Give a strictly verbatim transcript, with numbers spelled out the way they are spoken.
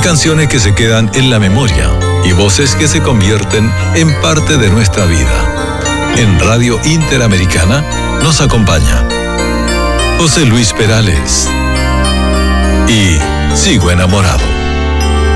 canciones que se quedan en la memoria y voces que se convierten en parte de nuestra vida. En Radio Interamericana nos acompaña José Luis Perales y Sigo Enamorado.